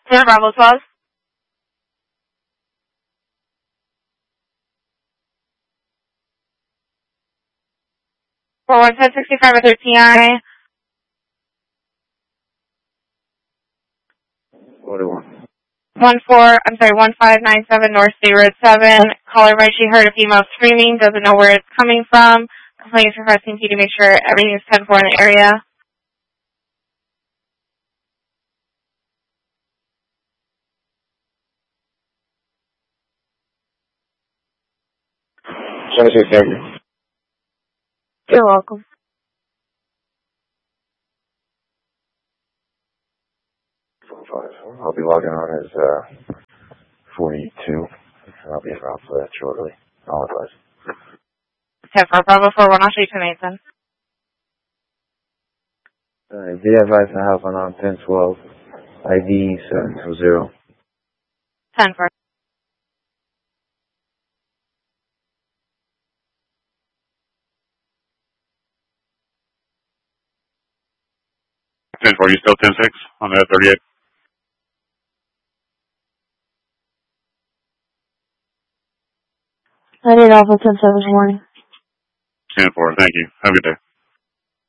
Sierra Bravo 12. For 1065 at 13I. 41. 1597 North State Road 7. Caller writes she heard a female screaming, doesn't know where it's coming from. Complaint is requesting you to make sure everything is 10-4 in the area. Thank you. You're welcome. I'll be logging on as 42. I'll be around for that shortly. I'll advise. 10-4 Bravo 41, I'll show you to Mason. Be advised to have on 1012 ID 720. 10-4. Are you still 10-6 on that 38? I did Alpha 10-7 this morning. 10-4, thank you. Have a good day.